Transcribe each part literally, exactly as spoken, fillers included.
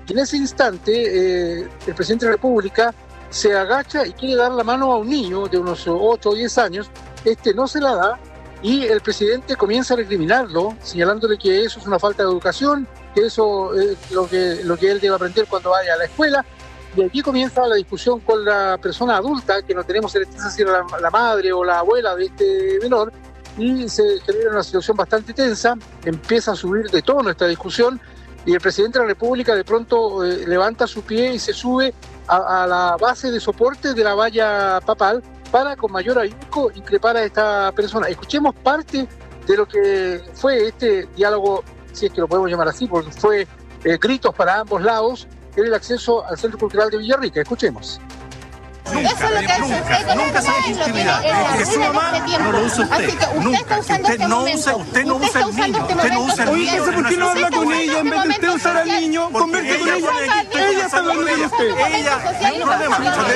En ese instante, eh, el presidente de la República se agacha y quiere dar la mano a un niño de unos ocho o diez años. Este no se la da y el presidente comienza a recriminarlo, señalándole que eso es una falta de educación, que eso es lo que, lo que él debe aprender cuando vaya a la escuela. Y aquí comienza la discusión con la persona adulta, que no tenemos certeza si era la, la madre o la abuela de este menor, y se genera una situación bastante tensa, empieza a subir de tono esta discusión, y el presidente de la República de pronto eh, levanta su pie y se sube a, a la base de soporte de la valla papal para, con mayor ahínco, increpar a esta persona. Escuchemos parte de lo que fue este diálogo, si es que lo podemos llamar así, porque fue eh, gritos para ambos lados, en el acceso al Centro Cultural de Villarrica. Escuchemos. Nunca, eso es lo que nunca, nunca se legitimidad. Es su mamá, no lo usa usted. Así que usted nunca. está usando usted este no momento. usa, usted no usa el niño. Este usted no usa el Oye, niño. ¿por qué no habla con ella en vez de usted usar al niño? Converse con ella. Ella está hablando con usted. Ella, no hay problema.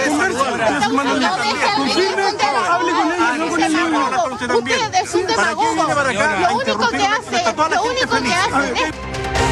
Confirme, hable con ella, no con el niño. Usted es un demagogo. Lo único que hace, lo único que hace es...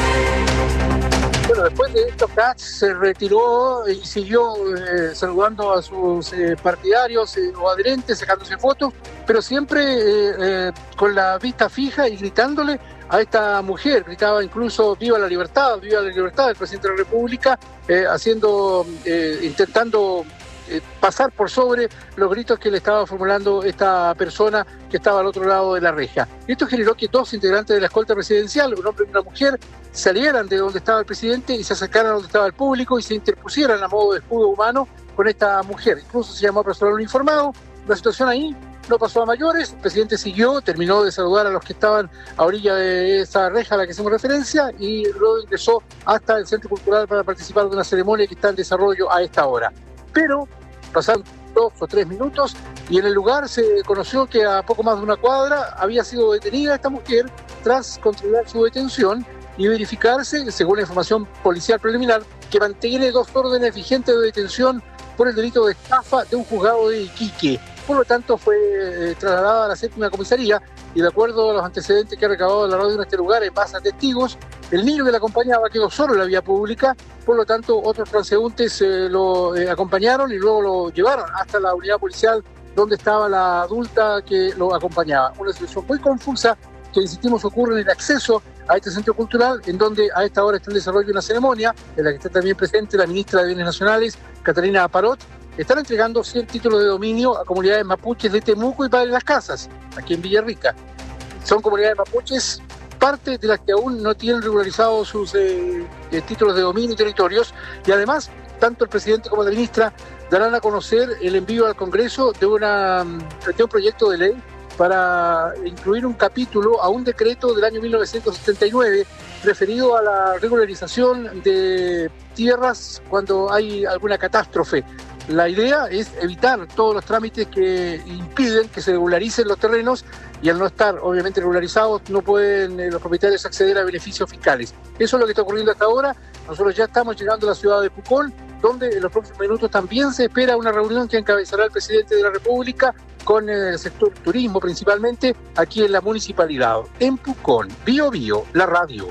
Bueno, después de esto, Katz se retiró y siguió eh, saludando a sus eh, partidarios eh, o adherentes, sacándose fotos, pero siempre eh, eh, con la vista fija y gritándole a esta mujer. Gritaba incluso "viva la libertad, viva la libertad" del presidente de la República, eh, haciendo, eh, intentando eh, pasar por sobre los gritos que le estaba formulando esta persona que estaba al otro lado de la reja. Esto generó que dos integrantes de la escolta presidencial, un hombre y una mujer, salieran de donde estaba el presidente y se acercaran a donde estaba el público y se interpusieran a modo de escudo humano con esta mujer. Incluso se llamó a personal uniformado. La situación ahí no pasó a mayores. El presidente siguió, terminó de saludar a los que estaban a orilla de esa reja a la que hacemos referencia y luego ingresó hasta el Centro Cultural para participar de una ceremonia que está en desarrollo a esta hora. Pero pasaron dos o tres minutos y en el lugar se conoció que a poco más de una cuadra había sido detenida esta mujer tras controlar su detención y verificarse, según la información policial preliminar, que mantiene dos órdenes vigentes de detención por el delito de estafa de un juzgado de Iquique. Por lo tanto, fue eh, trasladada a la séptima comisaría y, de acuerdo a los antecedentes que ha recabado la radio en este lugar en base a testigos, el niño que la acompañaba quedó solo en la vía pública. Por lo tanto, otros transeúntes eh, lo eh, acompañaron y luego lo llevaron hasta la unidad policial donde estaba la adulta que lo acompañaba. Una situación muy confusa que, insistimos, ocurre en el acceso a este centro cultural, en donde a esta hora está en desarrollo una ceremonia en la que está también presente la ministra de Bienes Nacionales, Catalina Parot. Están entregando cien títulos de dominio a comunidades mapuches de Temuco y Padre Las Casas, aquí en Villarrica. Son comunidades mapuches, parte de las que aún no tienen regularizados sus eh, eh, títulos de dominio y territorios, y además, tanto el presidente como la ministra darán a conocer el envío al Congreso de, una, de un proyecto de ley para incluir un capítulo a un decreto del año mil novecientos setenta y nueve referido a la regularización de tierras cuando hay alguna catástrofe. La idea es evitar todos los trámites que impiden que se regularicen los terrenos y, al no estar obviamente regularizados, no pueden eh, los propietarios acceder a beneficios fiscales. Eso es lo que está ocurriendo hasta ahora. Nosotros ya estamos llegando a la ciudad de Pucón, donde en los próximos minutos también se espera una reunión que encabezará el presidente de la República con el sector turismo principalmente aquí en la municipalidad. En Pucón, Bío Bío, la radio.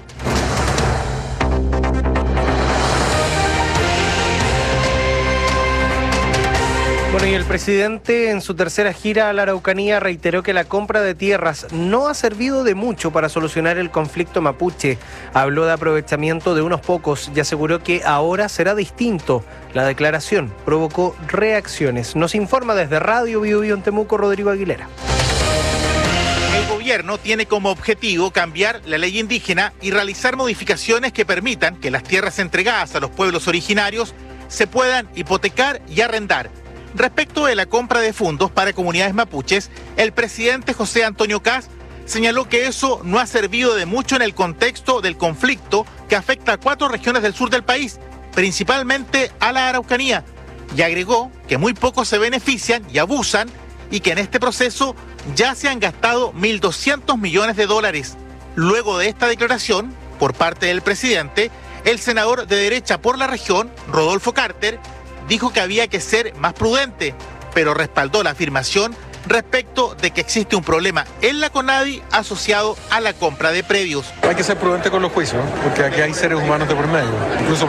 Bueno, y el presidente en su tercera gira a la Araucanía reiteró que la compra de tierras no ha servido de mucho para solucionar el conflicto mapuche. Habló de aprovechamiento de unos pocos y aseguró que ahora será distinto. La declaración provocó reacciones. Nos informa desde Radio Bío Bío en Temuco, Rodrigo Aguilera. El gobierno tiene como objetivo cambiar la ley indígena y realizar modificaciones que permitan que las tierras entregadas a los pueblos originarios se puedan hipotecar y arrendar. Respecto de la compra de fondos para comunidades mapuches, el presidente José Antonio Kast señaló que eso no ha servido de mucho en el contexto del conflicto que afecta a cuatro regiones del sur del país, principalmente a la Araucanía, y agregó que muy pocos se benefician y abusan y que en este proceso ya se han gastado mil doscientos millones de dólares. Luego de esta declaración, por parte del presidente, el senador de derecha por la región, Rodolfo Carter, dijo que había que ser más prudente, pero respaldó la afirmación respecto de que existe un problema en la CONADI asociado a la compra de predios. Hay que ser prudente con los juicios, porque aquí hay seres humanos de por medio, incluso